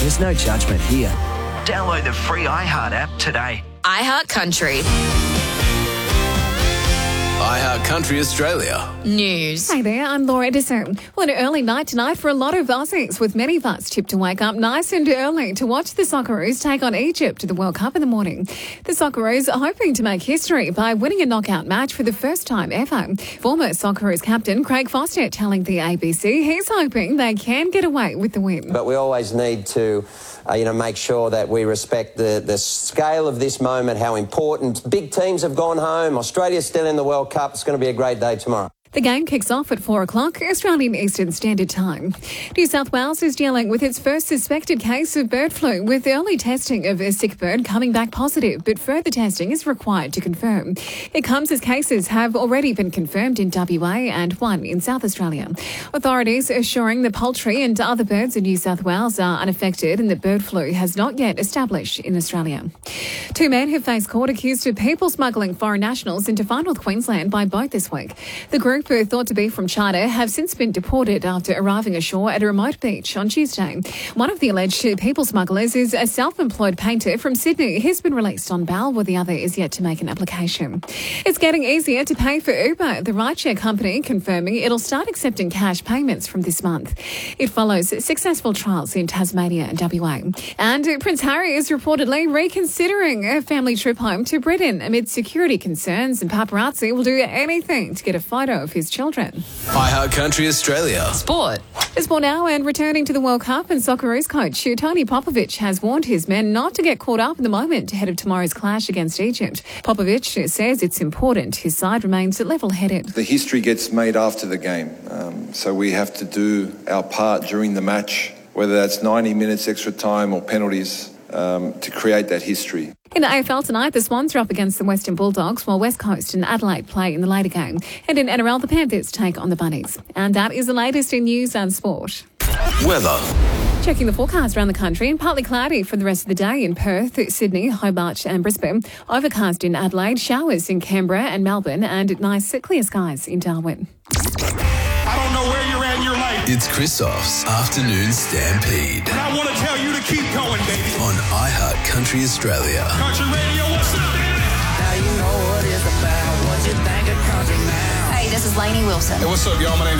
There's no judgment here. Download the free iHeart app today. iHeart Country. iHeart Country Australia. News. Hey there, I'm Laura Edison. Well, an early night tonight for a lot of Aussies, with many of us tipped to wake up nice and early to watch the Socceroos take on Egypt at the World Cup in the morning. The Socceroos are hoping to make history by winning a knockout match for the first time ever. Former Socceroos captain Craig Foster telling the ABC he's hoping they can get away with the win. But we always need to make sure that we respect the scale of this moment, how important. Big teams have gone home. Australia's still in the World Cup. It's going to be a great day tomorrow. The game kicks off at 4 o'clock, Australian Eastern Standard Time. New South Wales is dealing with its first suspected case of bird flu, with early testing of a sick bird coming back positive, but further testing is required to confirm. It comes as cases have already been confirmed in WA and one in South Australia. Authorities assuring the poultry and other birds in New South Wales are unaffected and that bird flu has not yet established in Australia. Two men have faced court accused of people smuggling foreign nationals into far north Queensland by boat this week. The group, who are thought to be from China, have since been deported after arriving ashore at a remote beach on Tuesday. One of the alleged people smugglers is a self-employed painter from Sydney. He's been released on bail, while the other is yet to make an application. It's getting easier to pay for Uber, the rideshare company confirming it'll start accepting cash payments from this month. It follows successful trials in Tasmania and WA. And Prince Harry is reportedly reconsidering a family trip home to Britain amid security concerns, and paparazzi will do anything to get a photo of his children. iHeart Country Australia. Sport. It's more now, and returning to the World Cup, and Socceroos coach Tony Popovic has warned his men not to get caught up in the moment ahead of tomorrow's clash against Egypt. Popovic says it's important his side remains level-headed. The history gets made after the game, so we have to do our part during the match, whether that's 90 minutes extra time or penalties, to create that history. In the AFL tonight, the Swans are up against the Western Bulldogs, while West Coast and Adelaide play in the later game. And in NRL, the Panthers take on the Bunnies. And that is the latest in news and sport. Weather. Checking the forecast around the country, and partly cloudy for the rest of the day in Perth, Sydney, Hobart and Brisbane. Overcast in Adelaide, showers in Canberra and Melbourne, and nice clear skies in Darwin. I don't know where you're at in your life. It's Christoph's Afternoon Stampede. And I want to tell you to keep going, baby. On iHeart Country Australia. Country radio, what's up? Now you know what it's about. What you think of country now? Hey, this is Lainey Wilson. Hey, what's up, y'all? My name's